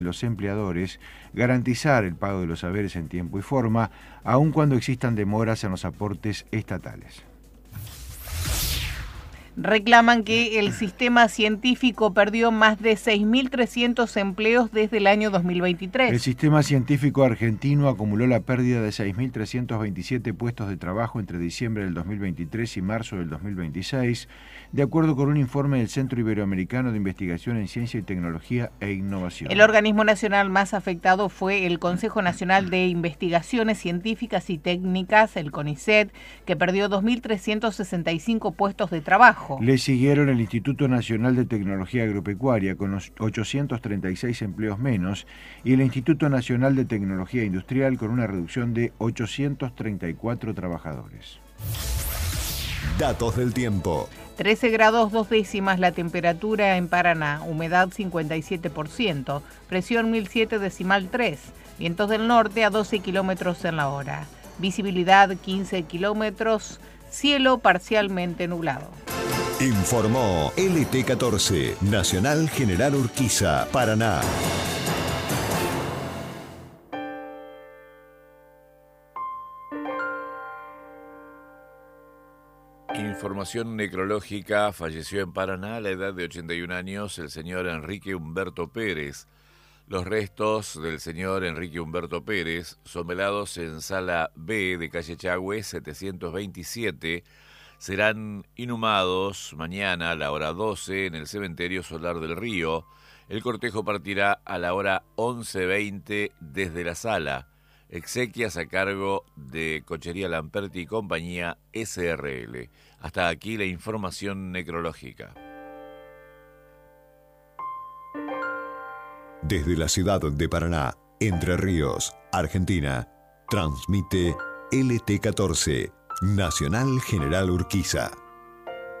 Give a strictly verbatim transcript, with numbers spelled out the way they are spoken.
los empleadores garantizar el pago de los haberes en tiempo y forma, aun cuando existan demoras en los aportes estatales. Reclaman que el sistema científico perdió más de seis mil trescientos empleos desde el año dos mil veintitrés. El sistema científico argentino acumuló la pérdida de seis mil trescientos veintisiete puestos de trabajo entre diciembre del dos mil veintitrés y marzo del dos mil veintiséis, de acuerdo con un informe del Centro Iberoamericano de Investigación en Ciencia y Tecnología e Innovación. El organismo nacional más afectado fue el Consejo Nacional de Investigaciones Científicas y Técnicas, el CONICET, que perdió dos mil trescientos sesenta y cinco puestos de trabajo. Le siguieron el Instituto Nacional de Tecnología Agropecuaria, con ochocientos treinta y seis empleos menos, y el Instituto Nacional de Tecnología Industrial, con una reducción de ochocientos treinta y cuatro trabajadores. Datos del tiempo. trece grados dos décimas la temperatura en Paraná, humedad cincuenta y siete por ciento, presión mil siete decimal tres, vientos del norte a doce kilómetros en la hora, visibilidad quince kilómetros, cielo parcialmente nublado. Informó L T catorce, Nacional General Urquiza, Paraná. Información necrológica. Falleció en Paraná a la edad de ochenta y un años el señor Enrique Humberto Pérez. Los restos del señor Enrique Humberto Pérez son velados en Sala B de calle Chagüe setecientos veintisiete. Serán inhumados mañana a la hora doce en el cementerio Solar del Río. El cortejo partirá a la hora once veinte desde la sala. Exequias a cargo de Cochería Lamperti y Compañía S R L. Hasta aquí la información necrológica. Desde la ciudad de Paraná, Entre Ríos, Argentina, transmite L T catorce, Nacional General Urquiza.